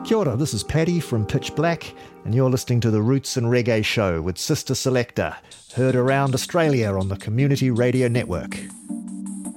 Kia ora, this is Paddy from Pitch Black, and you're listening to the Roots and Reggae Show with Sister Selector, heard around Australia on the Community Radio Network.